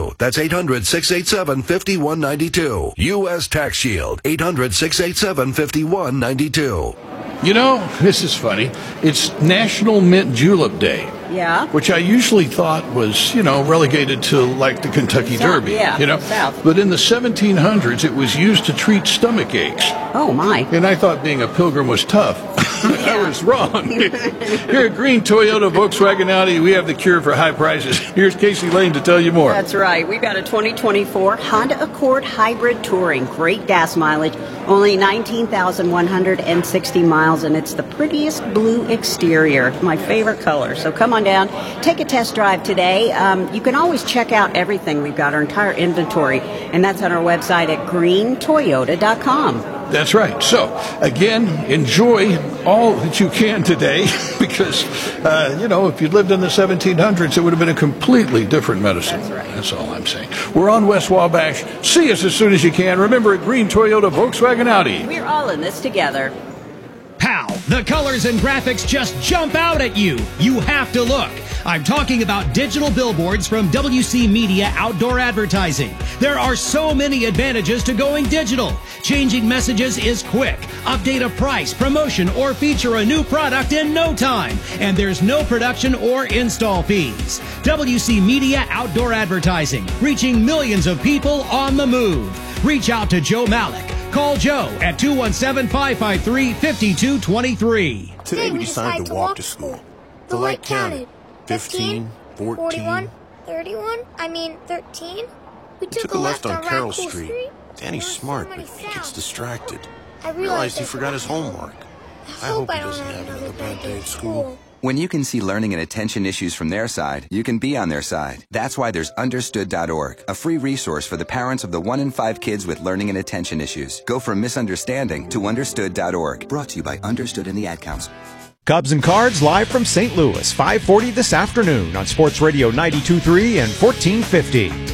800-687-5192. That's 800-687-5192. U.S. Tax Shield. 800-687-5192. You know, this is funny. It's National Mint Julep Day. Yeah. Which I usually thought was, relegated to like the Kentucky Derby. Yeah, South. But in the 1700s, it was used to treat stomach aches. Oh, my. And I thought being a pilgrim was tough. I was wrong. Here at Green Toyota Volkswagen Audi, we have the cure for high prices. Here's Casey Lane to tell you more. That's right. We've got a 2024 Honda Accord Hybrid Touring. Great gas mileage, only 19,160 miles, and it's the prettiest blue exterior. My favorite color. So come on down, take a test drive today. You can always check out everything. We've got our entire inventory, and that's on our website at greentoyota.com. That's right. So, again, enjoy all that you can today because, if you lived in the 1700s, it would have been a completely different medicine. That's right. That's all I'm saying. We're on West Wabash. See us as soon as you can. Remember, at Green Toyota Volkswagen Audi. We're all in this together. Pow! The colors and graphics just jump out at you. You have to look. I'm talking about digital billboards from WC Media Outdoor Advertising. There are so many advantages to going digital. Changing messages is quick. Update a price, promotion, or feature a new product in no time. And there's no production or install fees. WC Media Outdoor Advertising, reaching millions of people on the move. Reach out to Joe Malik. Call Joe at 217-553-5223. Today we decided to walk to school. The light counted. 15, 14, 41, 31, 13. We took a left on Carroll Street. Danny's smart, but he gets distracted. I realized he forgot his homework. I hope he doesn't have another bad day at school. When you can see learning and attention issues from their side, you can be on their side. That's why there's Understood.org, a free resource for the parents of the 1 in 5 kids with learning and attention issues. Go from misunderstanding to Understood.org. Brought to you by Understood and the Ad Council. Cubs and Cards live from St. Louis, 5:40 this afternoon on Sports Radio 92.3 and 1450.